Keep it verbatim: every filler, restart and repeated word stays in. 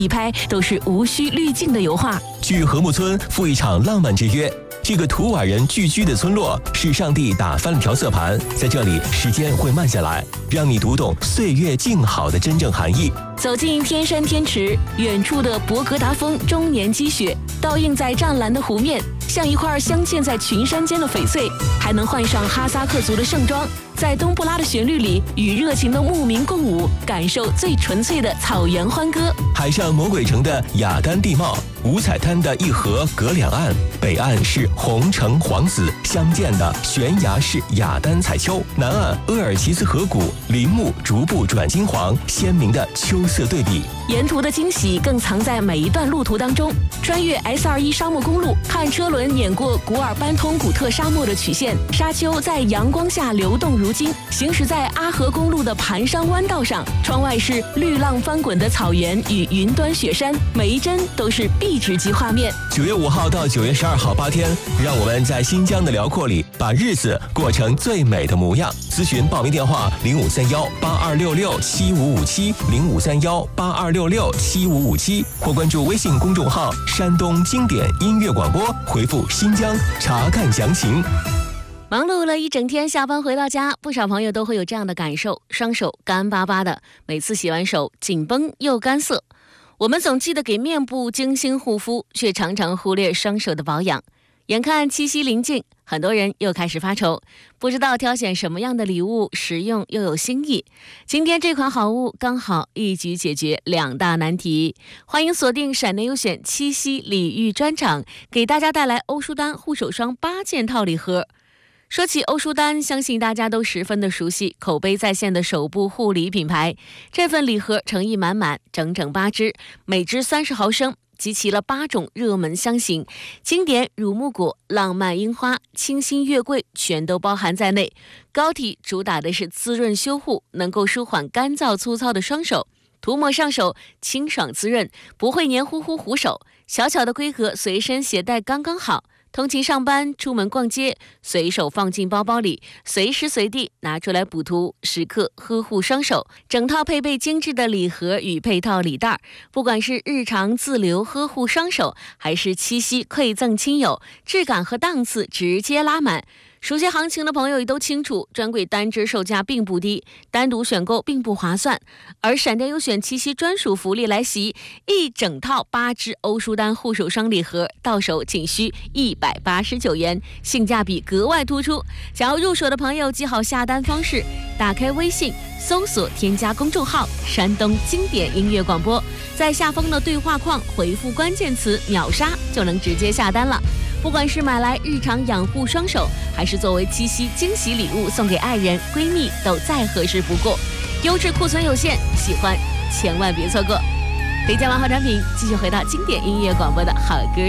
一拍都是无需滤镜的油画。 去禾木村赴一场浪漫之约。这个图瓦人聚居的村落是上帝打翻了调色盘，在这里时间会慢下来，让你读懂岁月静好的真正含义。 走进天山天池，远处的博格达峰终年积雪倒映在湛蓝的湖面，像一块镶嵌在群山间的翡翠。还能换上哈萨克族的盛装，在冬不拉的旋律里与热情的牧民共舞，感受最纯粹的草原欢歌。 海上魔鬼城的雅丹地貌，五彩滩的一河隔两岸，北岸是红橙黄紫相间的悬崖式雅丹彩丘，南岸鄂尔齐斯河谷林木逐步转金黄，鲜明的秋色对比。 沿途的惊喜更藏在每一段路途当中，穿越 S 二一 沙漠公路，看车轮碾过古尔班通古特沙漠的曲线，沙丘在阳光下流动如金。行驶在阿河公路的盘山弯道上，窗外是绿浪翻滚的草原与云端雪山，每一帧都是壁纸级画面。 九月五号到九月十二号八天，让我们在新疆的辽阔里把日子过成最美的模样。咨询报名电话零五三幺八二六六七五五七零五三幺八二六六七五五七，或关注微信公众号山东经典音乐广播，回复新疆查看详情。 忙碌了一整天，下班回到家，不少朋友都会有这样的感受，双手干巴巴的，每次洗完手紧绷又干涩。我们总记得给面部精心护肤，却常常忽略双手的保养。眼看七夕临近，很多人又开始发愁，不知道挑选什么样的礼物实用又有新意。今天这款好物刚好一举解决两大难题。欢迎锁定闪电优选七夕礼遇专场，给大家带来欧舒丹护手霜八件套礼盒。说起欧舒丹，相信大家都十分的熟悉，口碑在线的首部护理品牌。这份礼盒诚意满满，整整八支，每支三十毫升，集齐了八种热门香型，经典乳木果、浪漫樱花、清新月桂全都包含在内。膏体主打的是滋润修护，能够舒缓干燥粗糙的双手，涂抹上手清爽滋润，不会黏糊糊糊手。小巧的规格，随身携带刚刚好。通勤上班、出门逛街，随手放进包包里，随时随地拿出来补涂，时刻呵护双手。整套配备精致的礼盒与配套礼袋，不管是日常自留呵护双手，还是七夕馈赠亲友，质感和档次直接拉满。熟悉行情的朋友也都清楚，专柜单支售价并不低，单独选购并不划算。而闪电优选七夕专属福利来袭，一整套八支欧舒丹护手霜礼盒，到手仅需一百八十九元，性价比格外突出。想要入手的朋友记好下单方式，打开微信搜索添加公众号山东经典音乐广播，在下方的对话框回复关键词秒杀就能直接下单了。不管是买来日常养护双手，还是作为七夕惊喜礼物送给爱人闺蜜，都再合适不过。优质库存有限，喜欢千万别错过。推荐完好产品，继续回到经典音乐广播的好歌